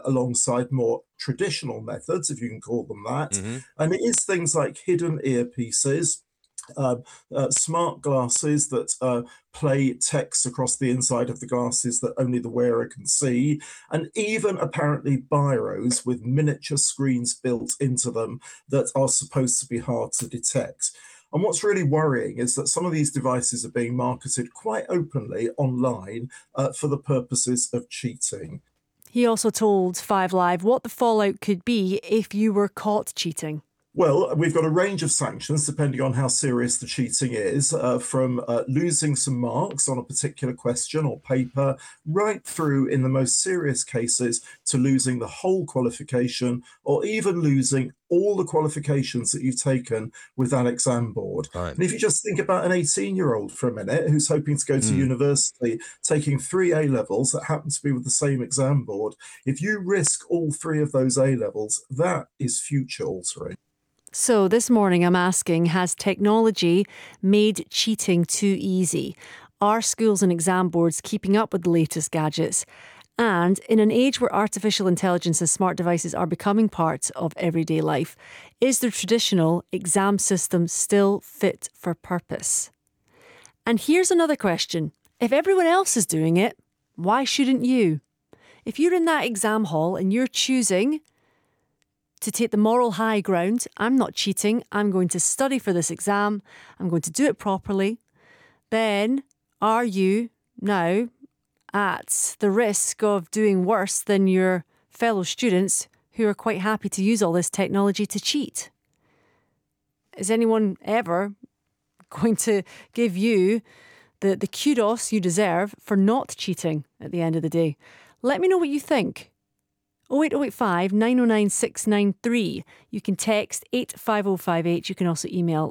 alongside more traditional methods, if you can call them that. Mm-hmm. And it is things like hidden earpieces, smart glasses that play text across the inside of the glasses that only the wearer can see, and even apparently biros with miniature screens built into them that are supposed to be hard to detect. And what's really worrying is that some of these devices are being marketed quite openly online for the purposes of cheating. He also told 5Live what the fallout could be if you were caught cheating. Well, we've got a range of sanctions depending on how serious the cheating is, from losing some marks on a particular question or paper, right through, in the most serious cases, to losing the whole qualification or even losing all the qualifications that you've taken with that exam board. Right. And if you just think about an 18-year-old for a minute who's hoping to go to university, taking 3 A-levels that happen to be with the same exam board, if you risk all 3 of those A-levels, that is future altering. So this morning I'm asking, has technology made cheating too easy? Are schools and exam boards keeping up with the latest gadgets? And in an age where artificial intelligence and smart devices are becoming part of everyday life, is the traditional exam system still fit for purpose? And here's another question. If everyone else is doing it, why shouldn't you? If you're in that exam hall and you're choosing to take the moral high ground, I'm not cheating, I'm going to study for this exam, I'm going to do it properly, then are you now at the risk of doing worse than your fellow students who are quite happy to use all this technology to cheat? Is anyone ever going to give you the kudos you deserve for not cheating at the end of the day? Let me know what you think. 08085 909 693. You can text 85058. You can also email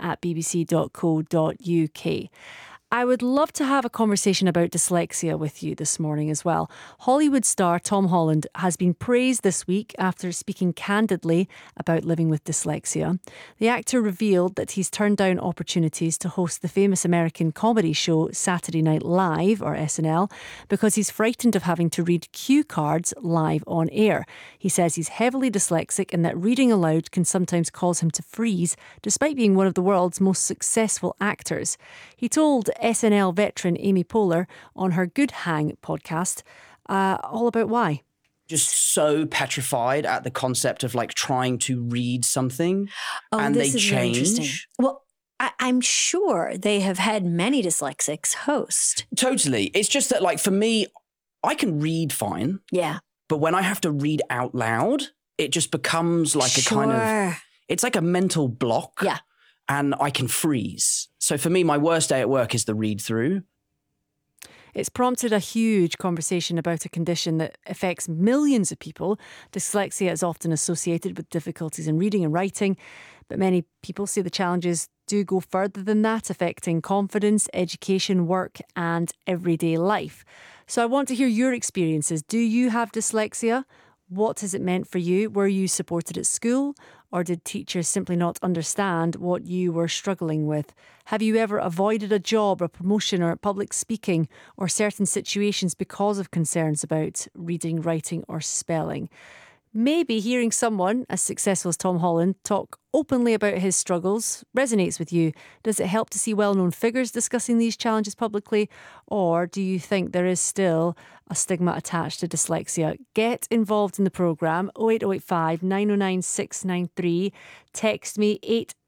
laura@bbc.co.uk. I would love to have a conversation about dyslexia with you this morning as well. Hollywood star Tom Holland has been praised this week after speaking candidly about living with dyslexia. The actor revealed that he's turned down opportunities to host the famous American comedy show Saturday Night Live, or SNL, because he's frightened of having to read cue cards live on air. He says he's heavily dyslexic and that reading aloud can sometimes cause him to freeze, despite being one of the world's most successful actors. He told SNL veteran Amy Poehler on her Good Hang podcast all about why. Just so petrified at the concept of like trying to read something and this they is very interesting. change. Well, I'm sure they have had many dyslexics host. Totally. It's just that like for me, I can read fine. Yeah. But when I have to read out loud, it just becomes like a kind of, it's like a mental block. Yeah. And I can freeze. So for me, my worst day at work is the read through. It's prompted a huge conversation about a condition that affects millions of people. Dyslexia is often associated with difficulties in reading and writing, but many people say the challenges do go further than that, affecting confidence, education, work, and everyday life. So I want to hear your experiences. Do you have dyslexia? What has it meant for you? Were you supported at school? Or did teachers simply not understand what you were struggling with? Have you ever avoided a job, a promotion, or public speaking, or certain situations because of concerns about reading, writing, or spelling? Maybe hearing someone as successful as Tom Holland talk openly about his struggles resonates with you. Does it help to see well-known figures discussing these challenges publicly? Or do you think there is still a stigma attached to dyslexia? Get involved in the programme, 08085 909 693. Text me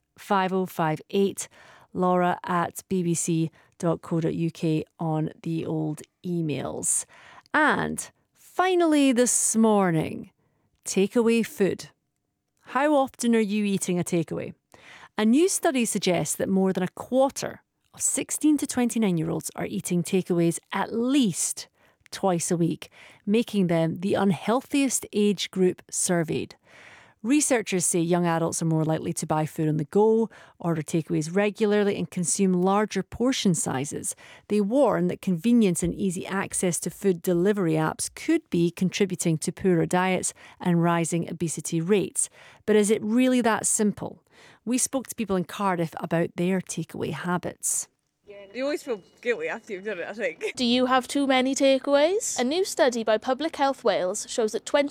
85058, laura@bbc.co.uk on the old emails. And finally this morning, takeaway food. How often are you eating a takeaway? A new study suggests that more than a quarter of 16 to 29-year-olds are eating takeaways at least twice a week, making them the unhealthiest age group surveyed. Researchers say young adults are more likely to buy food on the go, order takeaways regularly and consume larger portion sizes. They warn that convenience and easy access to food delivery apps could be contributing to poorer diets and rising obesity rates. But is it really that simple? We spoke to people in Cardiff about their takeaway habits. You always feel guilty after you've done it, I think. Do you have too many takeaways? A new study by Public Health Wales shows that